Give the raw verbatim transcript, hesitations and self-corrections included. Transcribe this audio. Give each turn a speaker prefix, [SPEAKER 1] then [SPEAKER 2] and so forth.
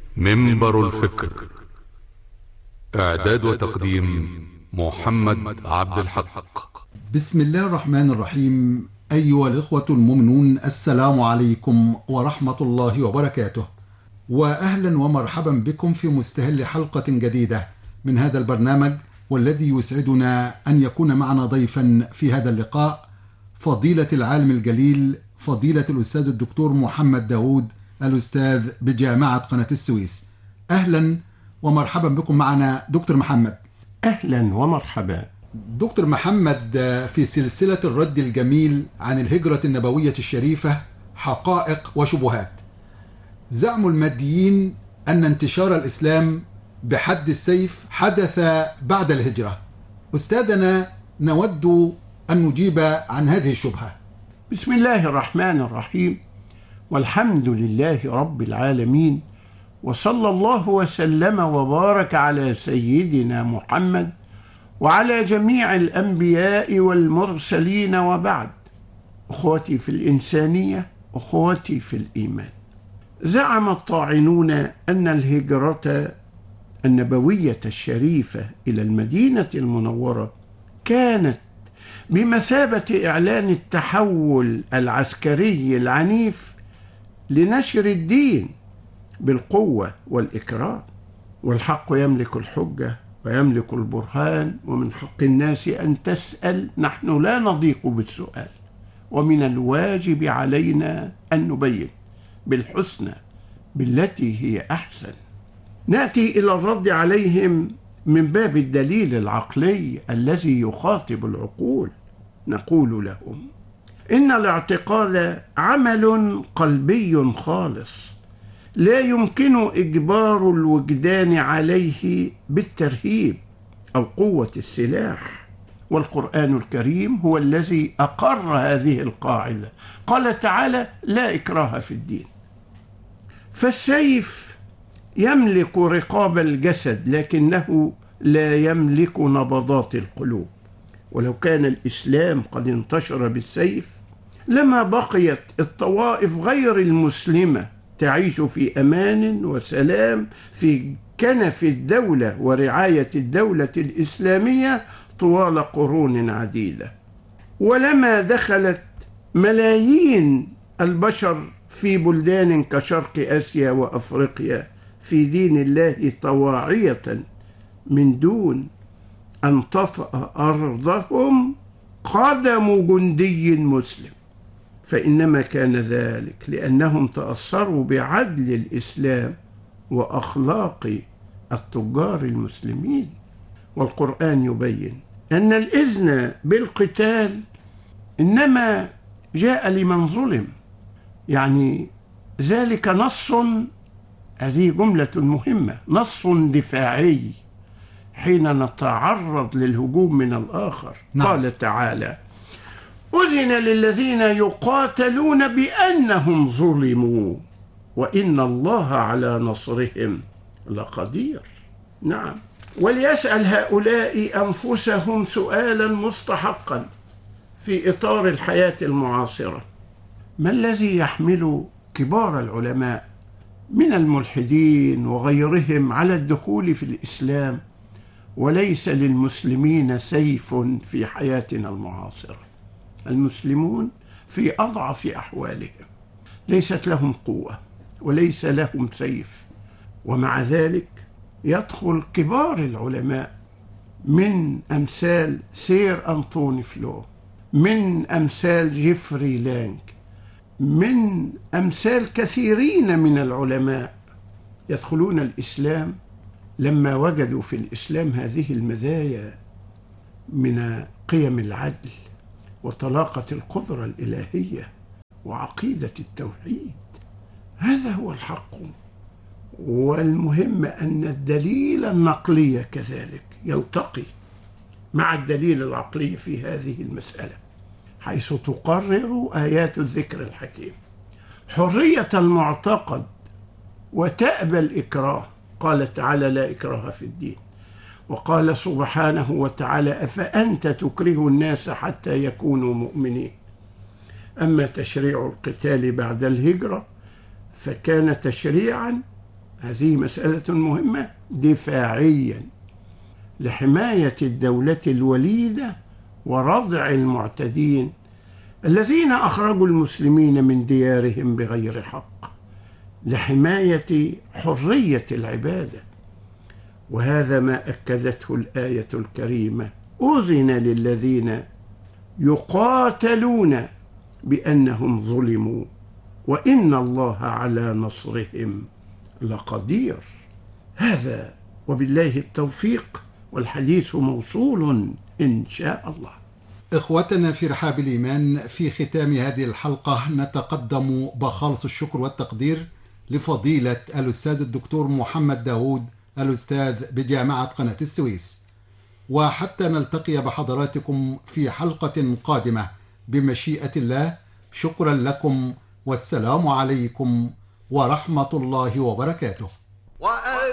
[SPEAKER 1] منبر الفكر. إعداد وتقديم محمد عبد الحق.
[SPEAKER 2] بسم الله الرحمن الرحيم. أيها الإخوة المؤمنون، السلام عليكم ورحمة الله وبركاته، وأهلا ومرحبا بكم في مستهل حلقة جديدة من هذا البرنامج، والذي يسعدنا أن يكون معنا ضيفا في هذا اللقاء فضيلة العالم الجليل فضيلة الأستاذ الدكتور محمد داود، الأستاذ بجامعة قناة السويس. أهلا ومرحبا بكم معنا دكتور محمد.
[SPEAKER 3] أهلا ومرحبا
[SPEAKER 2] دكتور محمد، في سلسلة الرد الجميل عن الهجرة النبوية الشريفة حقائق وشبهات، زعم الماديين أن انتشار الإسلام بحد السيف حدث بعد الهجرة. أستاذنا، نود أن نجيب عن هذه الشبهة.
[SPEAKER 3] بسم الله الرحمن الرحيم، والحمد لله رب العالمين، وصلى الله وسلم وبارك على سيدنا محمد وعلى جميع الأنبياء والمرسلين، وبعد. أخوتي في الإنسانية، أخوتي في الإيمان، زعم الطاعنون أن الهجرة النبوية الشريفة إلى المدينة المنورة كانت بمثابة إعلان التحول العسكري العنيف لنشر الدين بالقوة والإكراه، والحق يملك الحجة ويملك البرهان، ومن حق الناس أن تسأل، نحن لا نضيق بالسؤال، ومن الواجب علينا أن نبين بالحسنى بالتي هي أحسن. نأتي إلى الرد عليهم من باب الدليل العقلي الذي يخاطب العقول. نقول لهم إن الاعتقاد عمل قلبي خالص، لا يمكن إجبار الوجدان عليه بالترهيب أو قوة السلاح، والقرآن الكريم هو الذي أقر هذه القاعدة. قال تعالى: لا إكراه في الدين. فالسيف يملك رقاب الجسد، لكنه لا يملك نبضات القلوب. ولو كان الإسلام قد انتشر بالسيف لما بقيت الطوائف غير المسلمة تعيش في أمان وسلام في كنف الدولة ورعاية الدولة الإسلامية طوال قرون عديدة، ولما دخلت ملايين البشر في بلدان كشرق آسيا وأفريقيا في دين الله طواعية من دون أن تطأ أرضهم قدم جندي مسلم، فإنما كان ذلك لأنهم تأثروا بعدل الإسلام وأخلاق التجار المسلمين. والقرآن يبين أن الإذن بالقتال إنما جاء لمن ظلم، يعني ذلك نص، هذه جملة مهمة، نص دفاعي حين نتعرض للهجوم من الآخر. نعم. قال تعالى: أذن للذين يقاتلون بأنهم ظلموا وإن الله على نصرهم لقدير. نعم، وليسأل هؤلاء أنفسهم سؤالا مستحقا في إطار الحياة المعاصرة: ما الذي يحمل كبار العلماء من الملحدين وغيرهم على الدخول في الإسلام وليس للمسلمين سيف في حياتنا المعاصرة؟ المسلمون في أضعف أحوالهم، ليست لهم قوة وليس لهم سيف، ومع ذلك يدخل كبار العلماء من أمثال سير أنطوني فلو، من أمثال جيفري لانج، من أمثال كثيرين من العلماء يدخلون الإسلام لما وجدوا في الإسلام هذه المزايا من قيم العدل وطلاقة القدرة الإلهية وعقيدة التوحيد. هذا هو الحق. والمهم أن الدليل النقلي كذلك يلتقي مع الدليل العقلي في هذه المسألة، حيث تقرر آيات الذكر الحكيم حرية المعتقد وتأبى الإكراه. قال تعالى: لا إكراه في الدين. وقال سبحانه وتعالى: أفأنت تكره الناس حتى يكونوا مؤمنين. أما تشريع القتال بعد الهجرة فكان تشريعا هذه مسألة مهمة دفاعيا لحماية الدولة الوليدة ورضع المعتدين الذين أخرجوا المسلمين من ديارهم بغير حق، لحماية حرية العبادة. وهذا ما أكدته الآية الكريمة: أذن للذين يقاتلون بأنهم ظلموا وإن الله على نصرهم لقدير. هذا وبالله التوفيق، والحديث موصول إن شاء الله.
[SPEAKER 2] إخوتنا في رحاب الإيمان، في ختام هذه الحلقة نتقدم بخالص الشكر والتقدير لفضيلة الأستاذ الدكتور محمد داود، الأستاذ بجامعة قناة السويس. وحتى نلتقي بحضراتكم في حلقة قادمة بمشيئة الله، شكرا لكم والسلام عليكم ورحمة الله وبركاته.